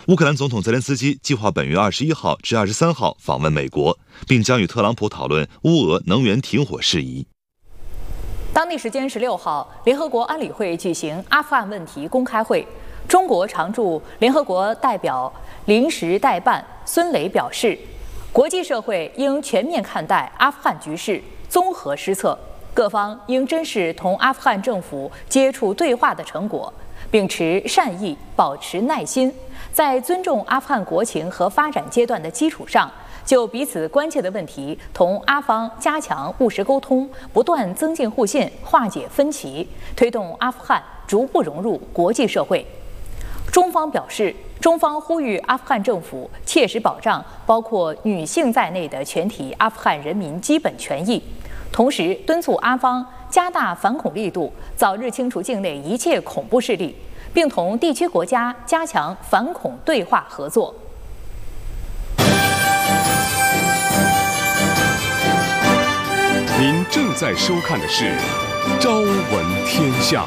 乌克兰总统泽连斯基计划本月21号至23号访问美国，并将与特朗普讨论乌俄能源停火事宜。 当地时间16号，联合国安理会举行阿富汗问题公开会。中国常驻联合国代表临时代办孙磊表示，国际社会应全面看待阿富汗局势，综合施策，各方应珍视同阿富汗政府接触对话的成果，秉持善意，保持耐心，在尊重阿富汗国情和发展阶段的基础上，就彼此关切的问题同阿方加强务实沟通，不断增进互信，化解分歧，推动阿富汗逐步融入国际社会。中方表示，中方呼吁阿富汗政府切实保障包括女性在内的全体阿富汗人民基本权益，同时敦促阿方加大反恐力度，早日清除境内一切恐怖势力，并同地区国家加强反恐对话合作。 您正在收看的是《朝闻天下》。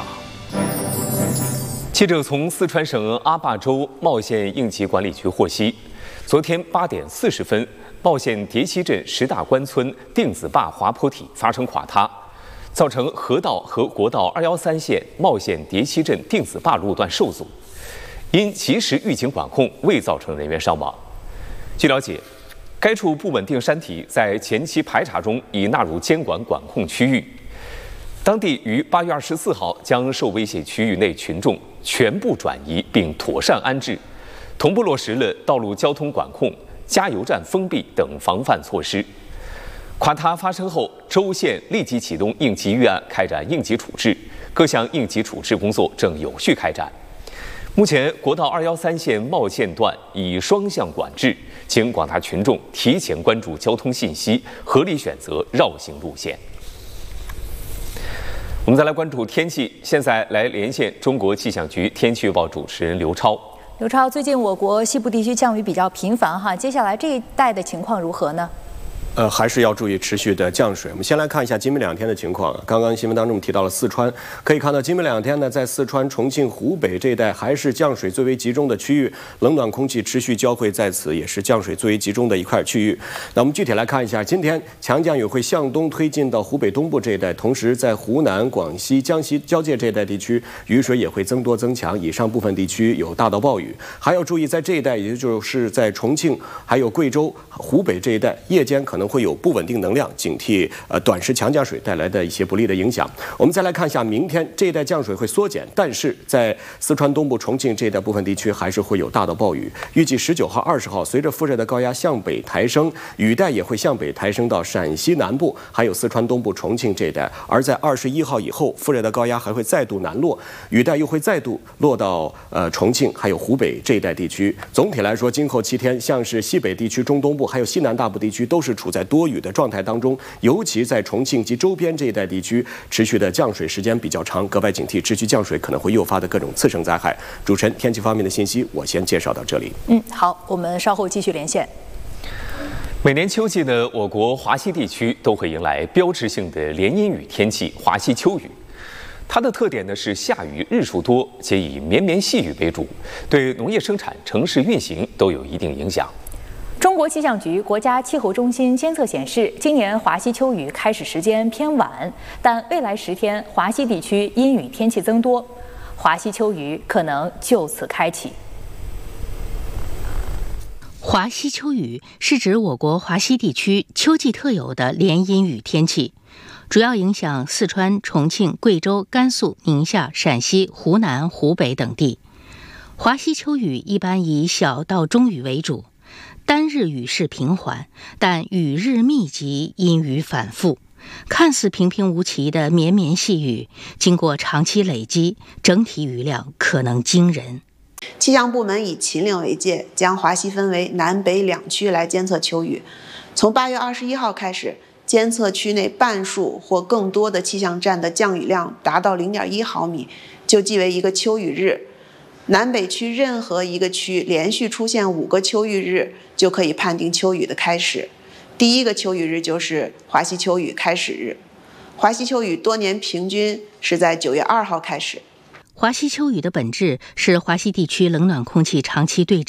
记者从四川省阿坝州茂县应急管理局获悉，昨天8点40分，茂县叠溪镇10大关村定子坝滑坡体发生垮塌，造成河道和国道213线茂县叠溪镇定子坝路段受阻，因及时预警管控，未造成人员伤亡。据了解，该处不稳定山体在前期排查中已纳入监管管控区域。当地于8月24号将受威胁区域内群众全部转移并妥善安置，同步落实了道路交通管控、加油站封闭等防范措施。垮塌发生后，州县立即启动应急预案，开展应急处置，各项应急处置工作正有序开展。目前，国道213线茂县段以双向管制，请广大群众提前关注交通信息，合理选择绕行路线。我们再来关注天气，现在来连线中国气象局天气预报主持人刘超。 刘超，最近我国西部地区降雨比较频繁哈，接下来这一带的情况如何呢？ 还是要注意持续的降水。我们先来看一下今明2天的情况。刚刚新闻当中提到了四川，可以看到今明2天呢，在四川、重庆、湖北这一带还是降水最为集中的区域，冷暖空气持续交汇在此，也是降水最为集中的一块区域。那我们具体来看一下，今天强降雨会向东推进到湖北东部这一带，同时在湖南、广西、江西交界这一带地区，雨水也会增多增强，以上部分地区有大到暴雨。还要注意，在这一带，也就是在重庆、还有贵州、湖北这一带，夜间可能会有不稳定能量，警惕短时强降水带来的一些不利的影响。我们再来看一下，明天这一带降水会缩减，但是在四川东部、重庆这一带部分地区还是会有大到暴雨。预计19号、20号，随着副热带高压向北抬升，雨带也会向北抬升到陕西南部，还有四川东部、重庆这一带。而在21号以后，副热带高压还会再度南落，雨带又会再度落到重庆还有湖北这一带地区。总体来说，今后7天，像是西北地区、中东部还有西南大部地区都是处在多雨的状态当中，尤其在重庆及周边这一带地区，持续的降水时间比较长，格外警惕持续降水可能会诱发的各种次生灾害。主持人，天气方面的信息我先介绍到这里。 好，我们稍后继续连线。 每年秋季呢，我国华西地区都会迎来标志性的连阴雨天气——华西秋雨。它的特点呢是下雨日数多，且以绵绵细雨为主，对农业生产、城市运行都有一定影响。 中国气象局国家气候中心监测显示，今年华西秋雨开始时间偏晚，但未来10天华西地区阴雨天气增多，华西秋雨可能就此开启。 华西秋雨是指我国华西地区秋季特有的连阴雨天气，主要影响四川、重庆、贵州、甘肃、宁夏、陕西、湖南、湖北等地。华西秋雨一般以小到中雨为主，单日雨势平缓，但雨日密集，阴雨反复。看似平平无奇的绵绵细雨，经过长期累积，整体雨量可能惊人。 气象部门以秦岭为界，将华西分为南北2区来监测秋雨。从8月21号开始，监测区内半数或更多的气象站的降雨量达到0.1毫米，就记为一个秋雨日。南北区任何一个区连续出现5个秋雨日，就可以判定秋雨的开始。第一个秋雨日就是华西秋雨开始日。华西秋雨多年平均是在9月2号开始。 华西秋雨的本质是华西地区冷暖空气长期对峙。